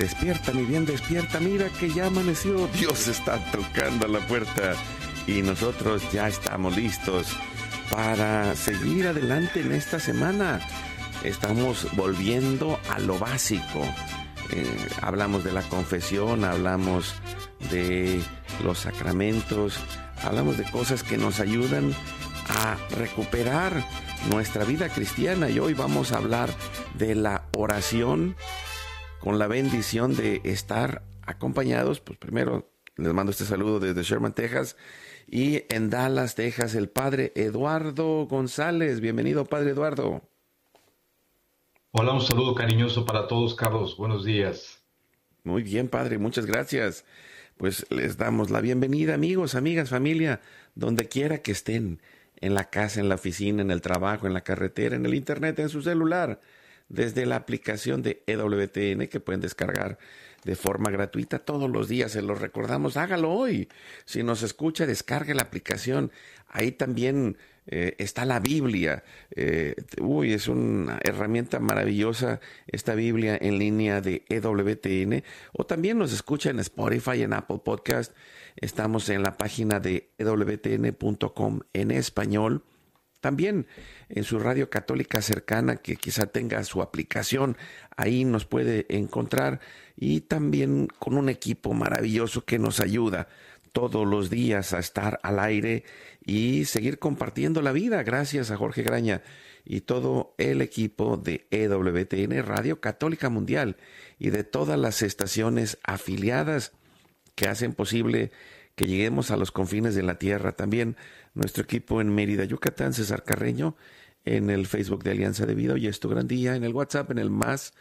Despierta, mi bien, despierta, mira que ya amaneció. Dios está tocando a la puerta y nosotros ya estamos listos para seguir adelante en esta semana. Estamos volviendo a lo básico. Hablamos de la confesión, hablamos de los sacramentos, hablamos de cosas que nos ayudan a recuperar nuestra vida cristiana. Y hoy vamos a hablar de la oración con la bendición de estar acompañados. Pues primero les mando este saludo desde Sherman, Texas, y en Dallas, Texas, el padre Eduardo González. Bienvenido, padre Eduardo. Hola, un saludo cariñoso para todos, Carlos. Buenos días. Muy bien, padre, muchas gracias. Pues les damos la bienvenida, amigos, amigas, familia, donde quiera que estén, en la casa, en la oficina, en el trabajo, en la carretera, en el internet, en su celular, desde la aplicación de EWTN que pueden descargar de forma gratuita todos los días. Se los recordamos, hágalo hoy. Si nos escucha, descargue la aplicación. Ahí también está la Biblia. Es una herramienta maravillosa esta Biblia en línea de EWTN. O también nos escucha en Spotify, en Apple Podcast. Estamos en la página de EWTN.com en español. También en su radio católica cercana, que quizá tenga su aplicación, ahí nos puede encontrar. Y también con un equipo maravilloso que nos ayuda todos los días a estar al aire y seguir compartiendo la vida. Gracias a Jorge Graña y todo el equipo de EWTN Radio Católica Mundial y de todas las estaciones afiliadas que hacen posible que lleguemos a los confines de la tierra. También nuestro equipo en Mérida, Yucatán, César Carreño, en el Facebook de Alianza de Vida, Hoy es tu gran día, en el WhatsApp, en el más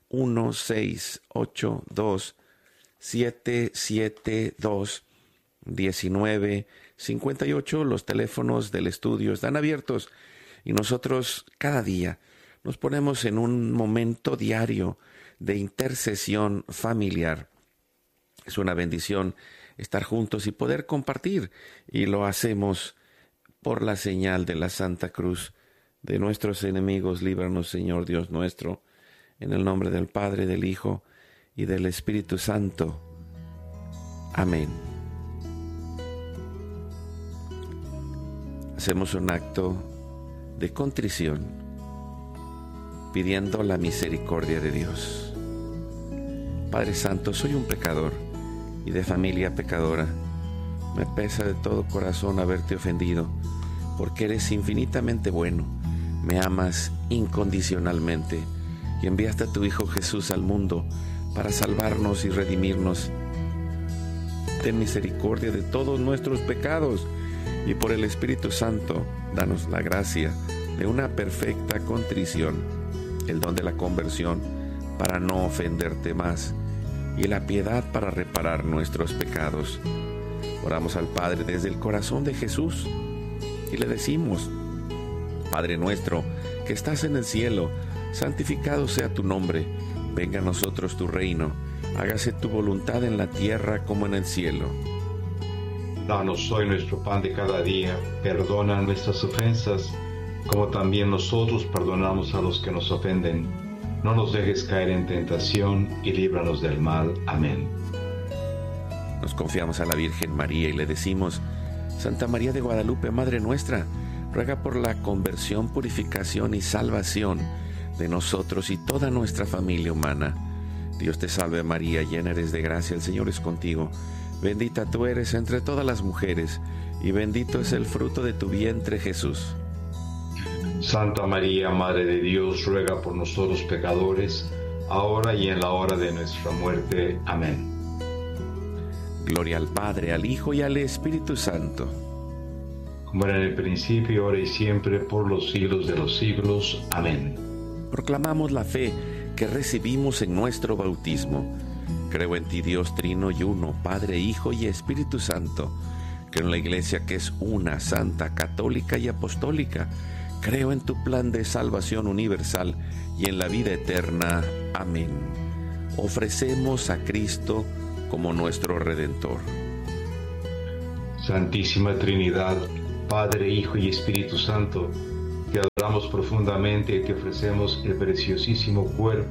1-682-772-1958. Los teléfonos del estudio están abiertos y nosotros cada día nos ponemos en un momento diario de intercesión familiar. Es una bendición estar juntos y poder compartir, y lo hacemos por la señal de la Santa Cruz. De nuestros enemigos, líbranos, Señor Dios nuestro, en el nombre del Padre, del Hijo y del Espíritu Santo. Amén. Hacemos un acto de contrición, pidiendo la misericordia de Dios. Padre Santo, soy un pecador y de familia pecadora. Me pesa de todo corazón haberte ofendido, porque eres infinitamente bueno, me amas incondicionalmente y enviaste a tu Hijo Jesús al mundo para salvarnos y redimirnos. Ten misericordia de todos nuestros pecados y por el Espíritu Santo, danos la gracia de una perfecta contrición, el don de la conversión para no ofenderte más y la piedad para reparar nuestros pecados. Oramos al Padre desde el corazón de Jesús y le decimos: Padre nuestro que estás en el cielo, santificado sea tu nombre, venga a nosotros tu reino, hágase tu voluntad en la tierra como en el cielo. Danos hoy nuestro pan de cada día, perdona nuestras ofensas, como también nosotros perdonamos a los que nos ofenden. No nos dejes caer en tentación y líbranos del mal. Amén. Nos confiamos a la Virgen María y le decimos: Santa María de Guadalupe, Madre nuestra, ruega por la conversión, purificación y salvación de nosotros y toda nuestra familia humana. Dios te salve María, llena eres de gracia, el Señor es contigo. Bendita tú eres entre todas las mujeres y bendito es el fruto de tu vientre, Jesús. Santa María, Madre de Dios, ruega por nosotros pecadores, ahora y en la hora de nuestra muerte. Amén. Gloria al Padre, al Hijo y al Espíritu Santo. Como era en el principio, ahora y siempre, por los siglos de los siglos. Amén. Proclamamos la fe que recibimos en nuestro bautismo. Creo en ti, Dios trino y uno, Padre, Hijo y Espíritu Santo. Creo en la Iglesia que es una, santa, católica y apostólica. Creo en tu plan de salvación universal y en la vida eterna. Amén. Ofrecemos a Cristo como nuestro Redentor. Santísima Trinidad, Padre, Hijo y Espíritu Santo, te adoramos profundamente y te ofrecemos el preciosísimo cuerpo,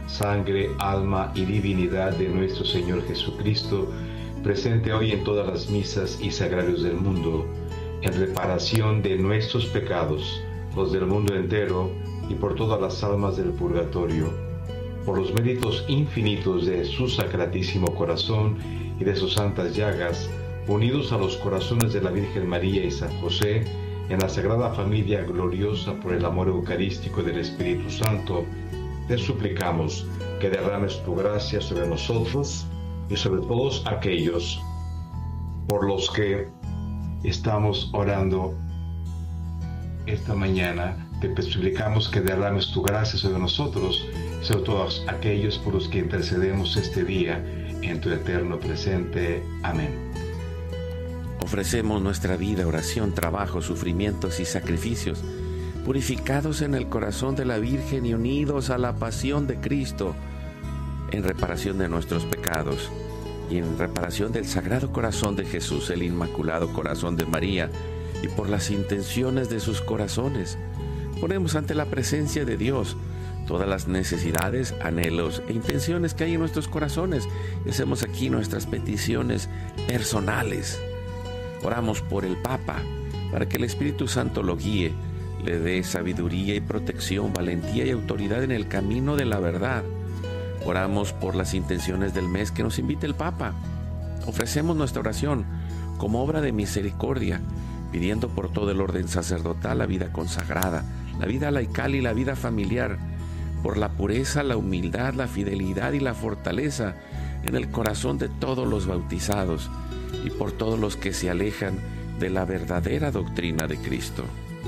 sangre, alma y divinidad de nuestro Señor Jesucristo, presente hoy en todas las misas y sagrarios del mundo, en reparación de nuestros pecados, los del mundo entero, y por todas las almas del purgatorio, por los méritos infinitos de su sacratísimo corazón y de sus santas llagas, unidos a los corazones de la Virgen María y San José, en la Sagrada Familia gloriosa por el amor eucarístico del Espíritu Santo, te suplicamos que derrames tu gracia sobre nosotros y sobre todos aquellos por los que estamos orando esta mañana. Te suplicamos que derrames tu gracia sobre nosotros y sobre todos aquellos por los que intercedemos este día en tu eterno presente. Amén. Ofrecemos nuestra vida, oración, trabajo, sufrimientos y sacrificios, purificados en el corazón de la Virgen y unidos a la pasión de Cristo, en reparación de nuestros pecados y en reparación del Sagrado Corazón de Jesús, el Inmaculado Corazón de María, y por las intenciones de sus corazones. Ponemos ante la presencia de Dios todas las necesidades, anhelos e intenciones que hay en nuestros corazones y hacemos aquí nuestras peticiones personales. Oramos por el Papa, para que el Espíritu Santo lo guíe, le dé sabiduría y protección, valentía y autoridad en el camino de la verdad. Oramos por las intenciones del mes que nos invite el Papa. Ofrecemos nuestra oración como obra de misericordia, pidiendo por todo el orden sacerdotal, la vida consagrada, la vida laical y la vida familiar, por la pureza, la humildad, la fidelidad y la fortaleza en el corazón de todos los bautizados y por todos los que se alejan de la verdadera doctrina de Cristo.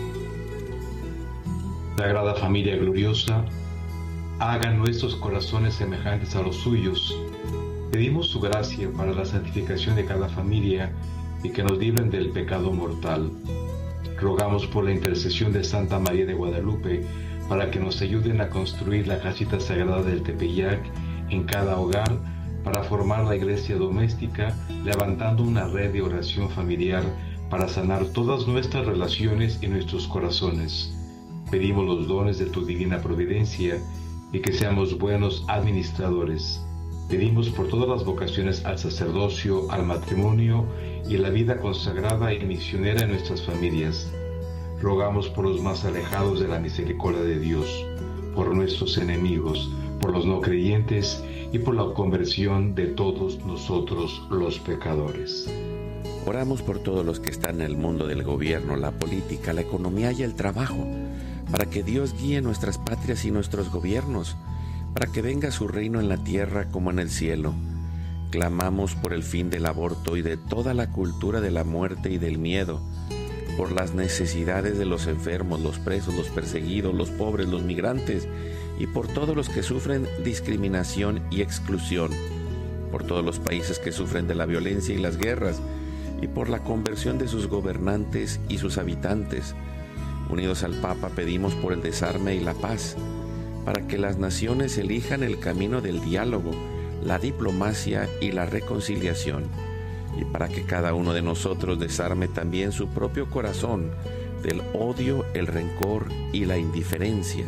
Sagrada Familia gloriosa, haga nuestros corazones semejantes a los suyos. Pedimos su gracia para la santificación de cada familia y que nos libren del pecado mortal. Rogamos por la intercesión de Santa María de Guadalupe para que nos ayuden a construir la casita sagrada del Tepeyac en cada hogar para formar la iglesia doméstica, levantando una red de oración familiar para sanar todas nuestras relaciones y nuestros corazones. Pedimos los dones de tu divina providencia y que seamos buenos administradores. Pedimos por todas las vocaciones al sacerdocio, al matrimonio y la vida consagrada y misionera en nuestras familias. Rogamos por los más alejados de la misericordia de Dios, por nuestros enemigos, por los no creyentes y por la conversión de todos nosotros los pecadores. Oramos por todos los que están en el mundo del gobierno, la política, la economía y el trabajo, para que Dios guíe nuestras patrias y nuestros gobiernos, para que venga su reino en la tierra como en el cielo. Clamamos por el fin del aborto y de toda la cultura de la muerte y del miedo, por las necesidades de los enfermos, los presos, los perseguidos, los pobres, los migrantes, y por todos los que sufren discriminación y exclusión, por todos los países que sufren de la violencia y las guerras, y por la conversión de sus gobernantes y sus habitantes. Unidos al Papa pedimos por el desarme y la paz, para que las naciones elijan el camino del diálogo, la diplomacia y la reconciliación, y para que cada uno de nosotros desarme también su propio corazón del odio, el rencor y la indiferencia.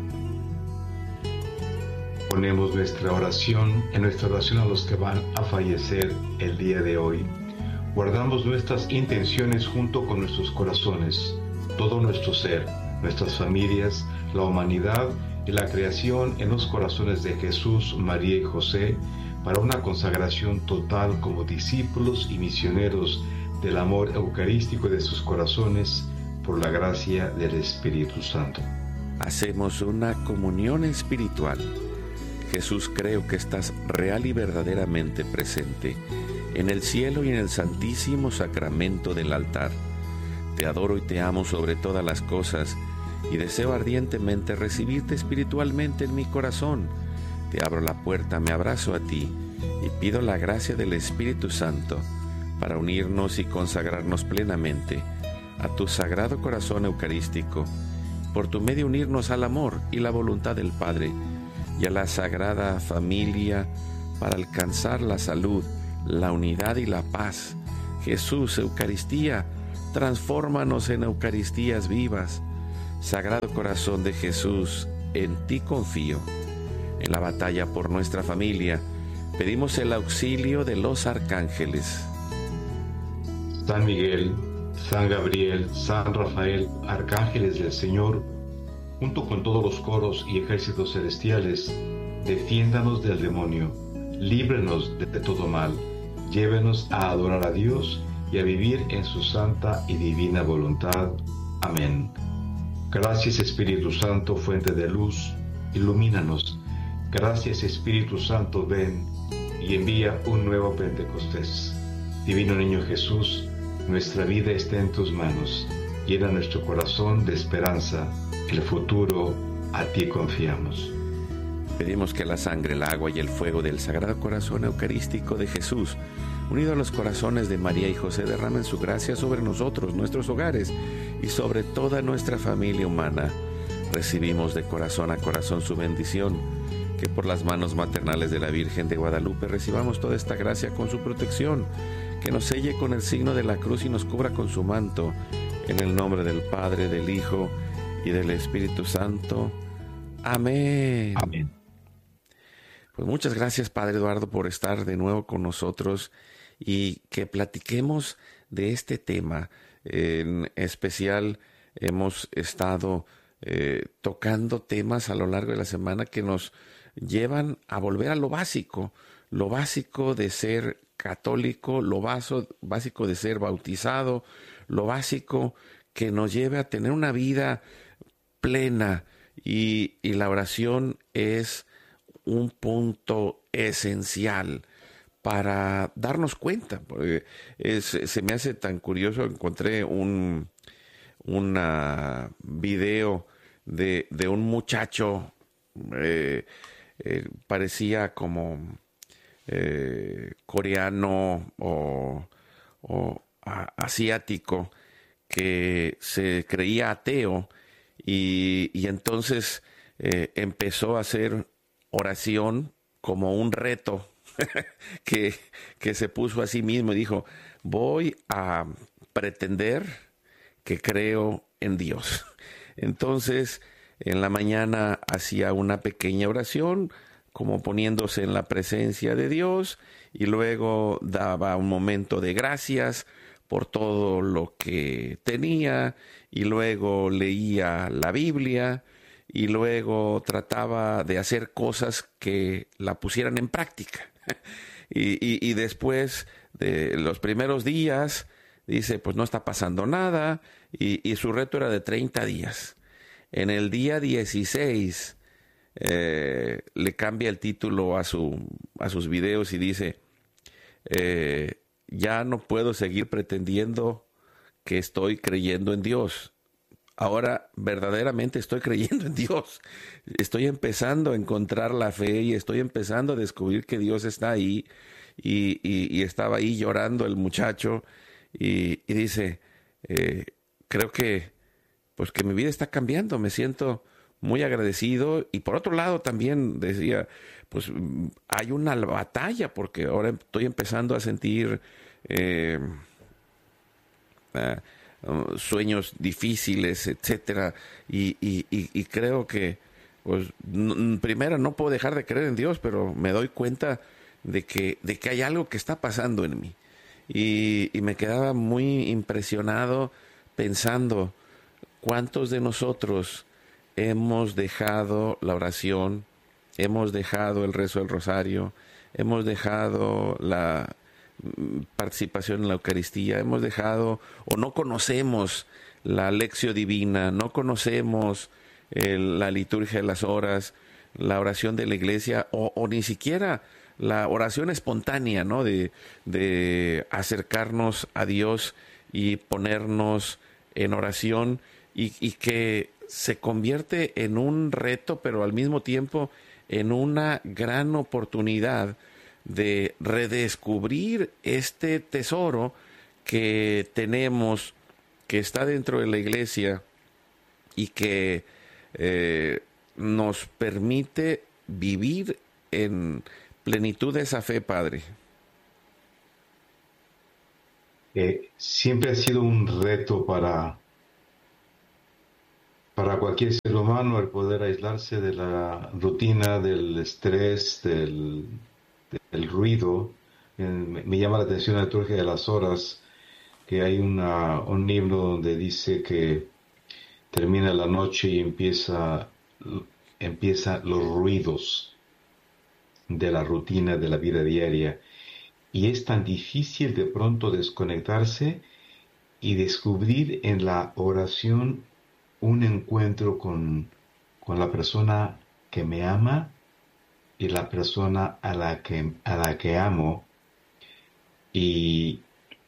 Ponemos nuestra oración a los que van a fallecer el día de hoy. Guardamos nuestras intenciones junto con nuestros corazones, todo nuestro ser, nuestras familias, la humanidad y la creación en los corazones de Jesús, María y José, para una consagración total como discípulos y misioneros del amor eucarístico de sus corazones, por la gracia del Espíritu Santo. Hacemos una comunión espiritual. Jesús, creo que estás real y verdaderamente presente en el cielo y en el santísimo sacramento del altar. Te adoro y te amo sobre todas las cosas y deseo ardientemente recibirte espiritualmente en mi corazón. Te abro la puerta, me abrazo a ti y pido la gracia del Espíritu Santo para unirnos y consagrarnos plenamente a tu Sagrado Corazón Eucarístico, por tu medio unirnos al amor y la voluntad del Padre y a la Sagrada Familia para alcanzar la salud, la unidad y la paz. Jesús, Eucaristía, transfórmanos en Eucaristías vivas. Sagrado Corazón de Jesús, en ti confío. en la batalla por nuestra familia, pedimos el auxilio de los arcángeles. San Miguel, San Gabriel, San Rafael, arcángeles del Señor, junto con todos los coros y ejércitos celestiales, defiéndanos del demonio, líbrenos de todo mal, llévenos a adorar a Dios y a vivir en su santa y divina voluntad. Amén. Gracias Espíritu Santo, fuente de luz, ilumínanos. Gracias Espíritu Santo, ven y envía un nuevo Pentecostés. Divino Niño Jesús, nuestra vida está en tus manos. Llena nuestro corazón de esperanza. El futuro a ti confiamos. Pedimos que la sangre, el agua y el fuego del Sagrado Corazón Eucarístico de Jesús, unido a los corazones de María y José, derramen su gracia sobre nosotros, nuestros hogares y sobre toda nuestra familia humana. Recibimos de corazón a corazón su bendición, que por las manos maternales de la Virgen de Guadalupe recibamos toda esta gracia con su protección, que nos selle con el signo de la cruz y nos cubra con su manto, en el nombre del Padre, del Hijo y del Espíritu Santo. Amén. Amén. Pues muchas gracias, Padre Eduardo, por estar de nuevo con nosotros y que platiquemos de este tema. En especial hemos estado tocando temas a lo largo de la semana que nos llevan a volver a lo básico de ser católico, lo básico de ser bautizado, lo básico que nos lleve a tener una vida plena, y la oración es un punto esencial para darnos cuenta, porque se me hace tan curioso. Encontré un video de un muchacho, parecía como coreano o asiático, que se creía ateo y entonces empezó a hacer oración como un reto que se puso a sí mismo y dijo: voy a pretender que creo en Dios. Entonces en la mañana hacía una pequeña oración como poniéndose en la presencia de Dios, y luego daba un momento de gracias por todo lo que tenía, y luego leía la Biblia, y luego trataba de hacer cosas que la pusieran en práctica. Y después de los primeros días, dice, pues no está pasando nada, y su reto era de 30 días. En el día 16 le cambia el título a sus videos y dice, ya no puedo seguir pretendiendo que estoy creyendo en Dios. Ahora verdaderamente estoy creyendo en Dios. Estoy empezando a encontrar la fe y estoy empezando a descubrir que Dios está ahí. Y estaba ahí llorando el muchacho y dice, creo que mi vida está cambiando. Me siento muy agradecido. Y por otro lado también decía, pues hay una batalla porque ahora estoy empezando a sentir sueños difíciles, etcétera, y creo que pues primero no puedo dejar de creer en Dios, pero me doy cuenta de que hay algo que está pasando en mí, y me quedaba muy impresionado pensando cuántos de nosotros hemos dejado la oración, hemos dejado el rezo del rosario, hemos dejado la participación en la Eucaristía, hemos dejado o no conocemos la Lectio Divina, no conocemos la liturgia de las horas, la oración de la iglesia, o ni siquiera la oración espontánea, ¿no? de acercarnos a Dios y ponernos en oración, y que se convierte en un reto, pero al mismo tiempo en una gran oportunidad de redescubrir este tesoro que tenemos, que está dentro de la iglesia y que nos permite vivir en plenitud de esa fe, Padre. Siempre ha sido un reto para para cualquier ser humano el poder aislarse de la rutina, del estrés, del ruido. Me llama la atención la liturgia de las horas, que hay un himno donde dice que termina la noche y empieza los ruidos de la rutina de la vida diaria. Y es tan difícil de pronto desconectarse y descubrir en la oración un encuentro con la persona que me ama y la persona a la que amo. Y,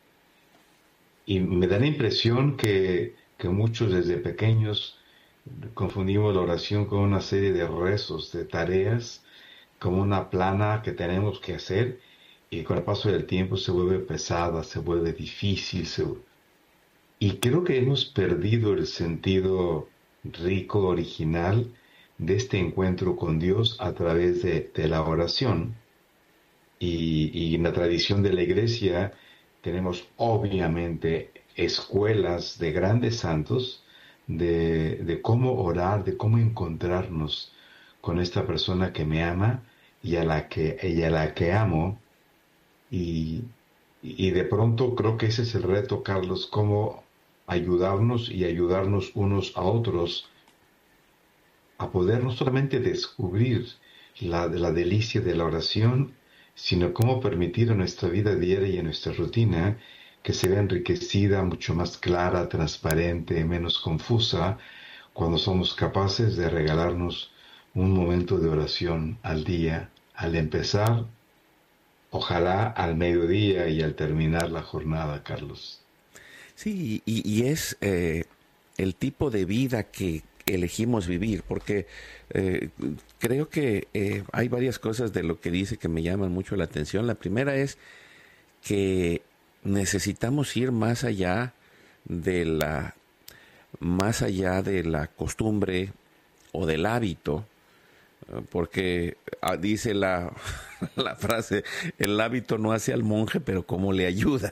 y me da la impresión que muchos desde pequeños confundimos la oración con una serie de rezos, de tareas, como una plana que tenemos que hacer, y con el paso del tiempo se vuelve pesada, se vuelve difícil, y creo que hemos perdido el sentido rico, original de este encuentro con Dios a través de la oración. Y en la tradición de la Iglesia tenemos obviamente escuelas de grandes santos de cómo orar, de cómo encontrarnos con esta persona que me ama y a la que amo. Y de pronto creo que ese es el reto, Carlos, cómo ayudarnos y ayudarnos unos a otros a poder no solamente descubrir la delicia de la oración, sino cómo permitir a nuestra vida diaria y a nuestra rutina que se vea enriquecida, mucho más clara, transparente, menos confusa, cuando somos capaces de regalarnos un momento de oración al día, al empezar, ojalá al mediodía y al terminar la jornada, Carlos. Sí, y es el tipo de vida que elegimos vivir, porque creo que hay varias cosas de lo que dice que me llaman mucho la atención. La primera es que necesitamos ir más allá de la costumbre o del hábito, porque dice la frase, el hábito no hace al monje, pero cómo le ayuda.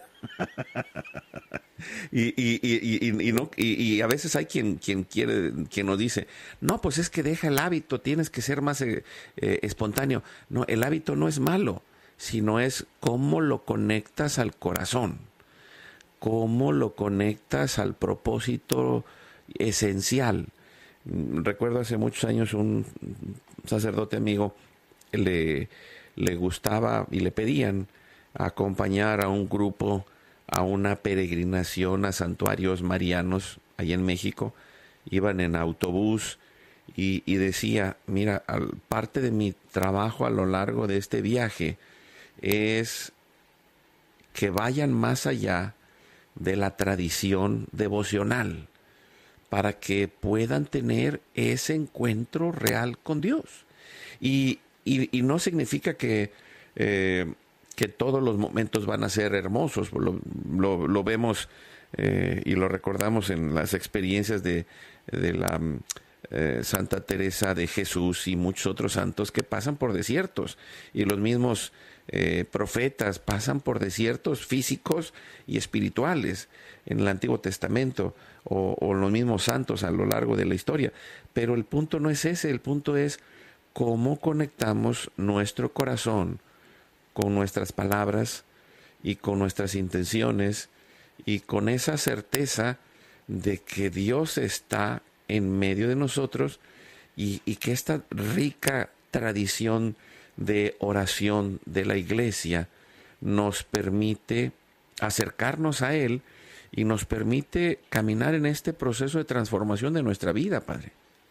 Y a veces hay quien nos dice, no, pues es que deja el hábito, tienes que ser más espontáneo. No, el hábito no es malo, sino es cómo lo conectas al corazón, cómo lo conectas al propósito esencial. Recuerdo hace muchos años un sacerdote amigo le gustaba y le pedían acompañar a un grupo a una peregrinación a santuarios marianos allá en México. Iban en autobús y decía, mira, parte de mi trabajo a lo largo de este viaje es que vayan más allá de la tradición devocional para que puedan tener ese encuentro real con Dios. Y no significa que todos los momentos van a ser hermosos. Lo vemos y lo recordamos en las experiencias de la Santa Teresa de Jesús y muchos otros santos que pasan por desiertos, y los mismos profetas pasan por desiertos físicos y espirituales en el Antiguo Testamento, o los mismos santos a lo largo de la historia. Pero el punto no es ese, el punto es cómo conectamos nuestro corazón con nuestras palabras y con nuestras intenciones, y con esa certeza de que Dios está en medio de nosotros, y que esta rica tradición de oración de la Iglesia nos permite acercarnos a Él y nos permite caminar en este proceso de transformación de nuestra vida, Padre.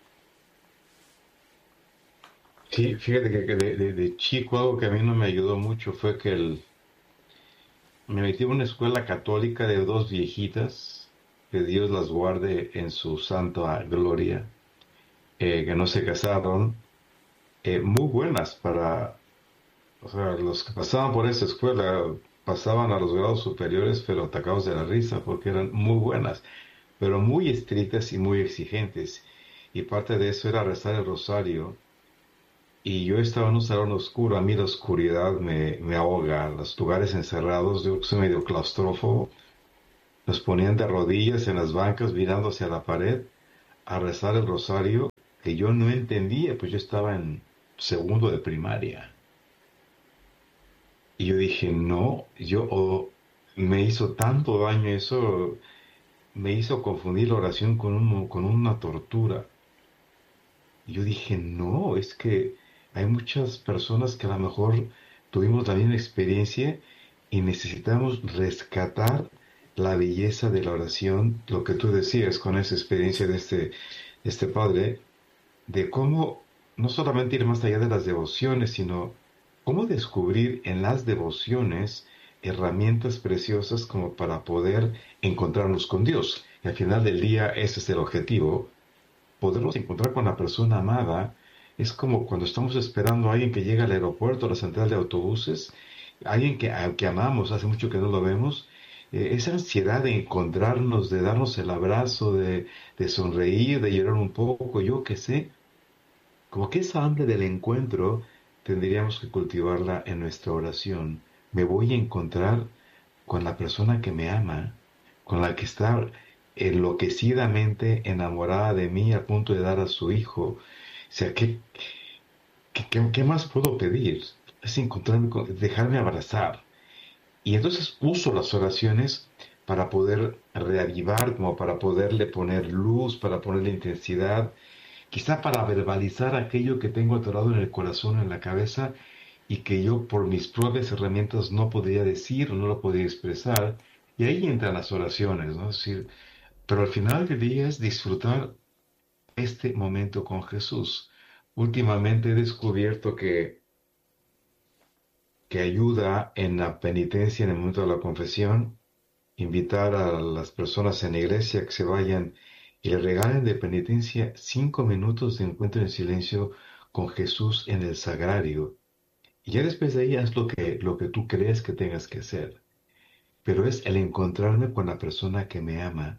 Sí, fíjate que de chico algo que a mí no me ayudó mucho fue que me metí en una escuela católica de dos viejitas, que Dios las guarde en su santa gloria, que no se casaron, muy buenas o sea, los que pasaban por esa escuela pasaban a los grados superiores, pero atacados de la risa, porque eran muy buenas, pero muy estrictas y muy exigentes. Y parte de eso era rezar el rosario. Y yo estaba en un salón oscuro, a mí la oscuridad me ahoga, los lugares encerrados, yo soy medio claustrófobo. Nos ponían de rodillas en las bancas mirando hacia la pared a rezar el rosario que yo no entendía, pues yo estaba en segundo de primaria. Y yo dije, no, me hizo tanto daño eso, me hizo confundir la oración con una tortura. Y yo dije, no, es que hay muchas personas que a lo mejor tuvimos la misma experiencia y necesitamos rescatar la belleza de la oración, lo que tú decías con esa experiencia de este padre, de cómo no solamente ir más allá de las devociones, sino cómo descubrir en las devociones herramientas preciosas como para poder encontrarnos con Dios. Y al final del día ese es el objetivo, podernos encontrar con la persona amada. Es como cuando estamos esperando a alguien que llega al aeropuerto, a la central de autobuses, alguien que amamos, hace mucho que no lo vemos. Esa ansiedad de encontrarnos, de darnos el abrazo, de sonreír, de llorar un poco, yo qué sé, como que esa hambre del encuentro tendríamos que cultivarla en nuestra oración. Me voy a encontrar con la persona que me ama, con la que está enloquecidamente enamorada de mí a punto de dar a su hijo. O sea, ¿qué más puedo pedir? Es encontrarme, dejarme abrazar. Y entonces uso las oraciones para poder reavivar, como para poderle poner luz, para ponerle intensidad, quizá para verbalizar aquello que tengo atorado en el corazón, en la cabeza, y que yo por mis propias herramientas no podría decir, no lo podría expresar. Y ahí entran las oraciones, ¿no? Es decir, pero al final del día es disfrutar este momento con Jesús. Últimamente he descubierto que ayuda en la penitencia en el momento de la confesión, invitar a las personas en la iglesia que se vayan y le regalen de penitencia 5 minutos de encuentro en silencio con Jesús en el sagrario. Y ya después de ahí haz lo que tú crees que tengas que hacer. Pero es el encontrarme con la persona que me ama.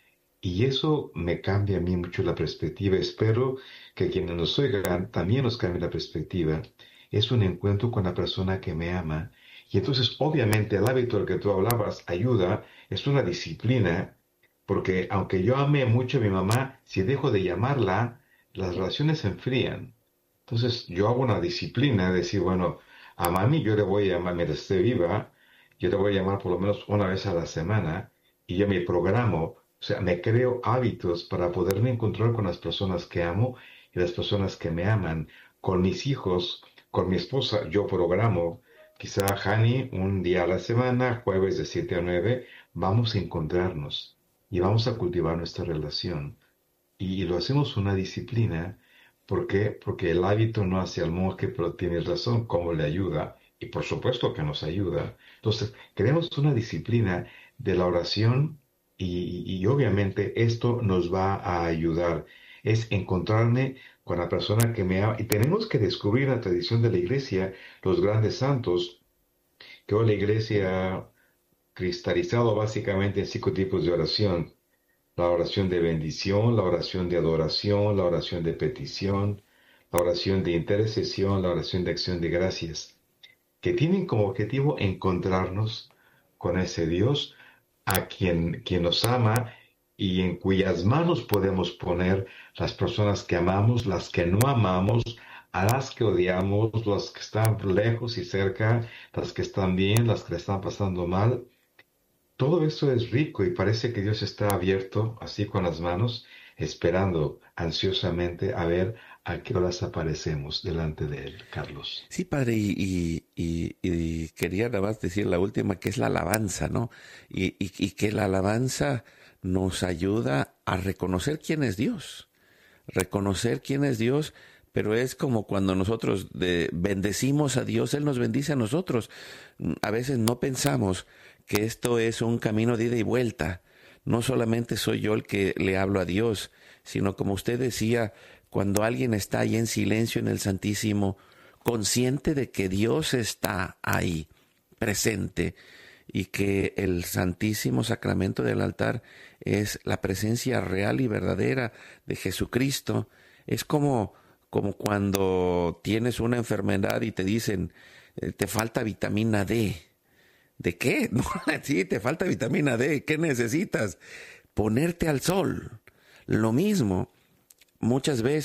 Y eso me cambia a mí mucho la perspectiva. Espero que quienes nos oigan también nos cambie la perspectiva. Es un encuentro con la persona que me ama. Y entonces, obviamente, el hábito del que tú hablabas ayuda, es una disciplina, porque aunque yo ame mucho a mi mamá, si dejo de llamarla, las relaciones se enfrían. Entonces, yo hago una disciplina de decir, bueno, a mami yo le voy a llamar, mientras esté viva, yo le voy a llamar por lo menos una vez a la semana, y yo me programo, o sea, me creo hábitos para poderme encontrar con las personas que amo y las personas que me aman. Con mis hijos, con mi esposa, yo programo. Quizá, Hani, un día a la semana, jueves de 7 a 9, vamos a encontrarnos y vamos a cultivar nuestra relación. Y lo hacemos una disciplina. ¿Por qué? Porque el hábito no hace al monje, pero tienes razón, cómo le ayuda. Y por supuesto que nos ayuda. Entonces, creemos una disciplina de la oración y obviamente esto nos va a ayudar. Es encontrarme con la persona que me ama. Y tenemos que descubrir la tradición de la iglesia, los grandes santos, que hoy la iglesia ha cristalizado básicamente en 5 tipos de oración: la oración de bendición, la oración de adoración, la oración de petición, la oración de intercesión, la oración de acción de gracias, que tienen como objetivo encontrarnos con ese Dios quien nos ama y en cuyas manos podemos poner las personas que amamos, las que no amamos, a las que odiamos, las que están lejos y cerca, las que están bien, las que le están pasando mal. Todo eso es rico y parece que Dios está abierto, así con las manos, esperando ansiosamente a ver a qué horas aparecemos delante de Él, Carlos. Sí, padre, y quería nada más decir la última, que es la alabanza, ¿no? Y que la alabanza nos ayuda a reconocer quién es Dios, reconocer quién es Dios, pero es como cuando nosotros bendecimos a Dios, Él nos bendice a nosotros. A veces no pensamos que esto es un camino de ida y vuelta. No solamente soy yo el que le hablo a Dios, sino como usted decía, cuando alguien está ahí en silencio en el Santísimo, consciente de que Dios está ahí, presente, y que el Santísimo Sacramento del altar es la presencia real y verdadera de Jesucristo. Es como cuando tienes una enfermedad y te dicen, te falta vitamina D. ¿De qué? No, sí, te falta vitamina D. ¿Qué necesitas? Ponerte al sol. Lo mismo, muchas veces